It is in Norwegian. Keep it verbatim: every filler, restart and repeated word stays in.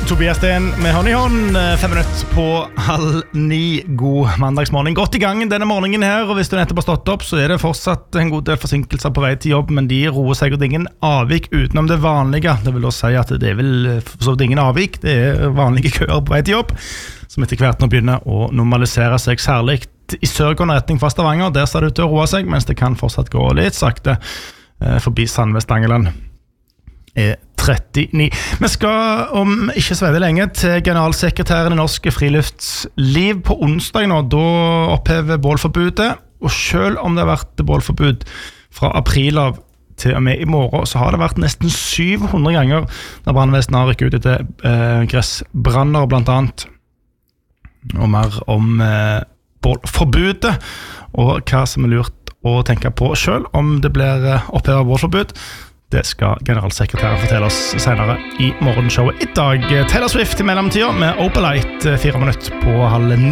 Tobias Sten med hånd i hånd, fem minutter på halv ni. God mandagsmorgen. Godt i gang denne morgenen her, og hvis du nettopp har stått opp, så er det fortsatt en god del forsinkelser på vei til jobb, men de roer seg, og det er ingen avvik utenom det vanlige. Det vil da si at det er vel for så vidt ingen avvik, det er vanlige køer på vei til jobb, som etter hvert nå begynner å normalisere seg særlig i sørgående retning fra Stavanger. Der ser det ut til å roe seg, mens det kan fortsatt gå litt sakte eh, forbi Sandnes-Stangeland. Er trettini. Vi skal om ikke så veldig lenge til generalsekretæren i Norsk Friluftsliv på onsdag nå. Da opphever bålforbudet, og selv om det har vært bålforbud fra april av til og med i morgen, så har det vært nesten syv hundre ganger da brannvesenet har rykket ut etter eh, gressbranner blant annet. Og mer om eh, bålforbudet og hva som er lurt å tenke på selv om det blir eh, opphevet bålforbud. Det skal generalsekretæren fortelle oss senere i morgenshowet i dag. Taylor Swift i mellomtida med Opalite, fire minutter på halv ni.